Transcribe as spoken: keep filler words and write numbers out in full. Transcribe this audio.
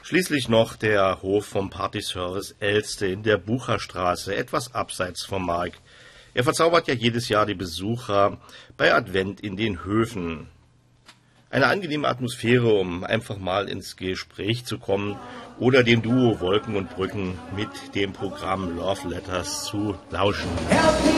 Schließlich noch der Hof vom Partyservice Elste in der Bucherstraße, etwas abseits vom Markt. Er verzaubert ja jedes Jahr die Besucher bei Advent in den Höfen. Eine angenehme Atmosphäre, um einfach mal ins Gespräch zu kommen oder dem Duo Wolken und Brücken mit dem Programm Love Letters zu lauschen.